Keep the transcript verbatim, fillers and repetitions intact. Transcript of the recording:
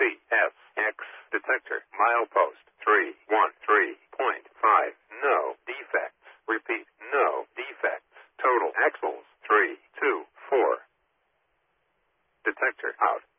C S X detector. Milepost three one three point five. No defects. Repeat, no defects. Total axles three two four. Detector out.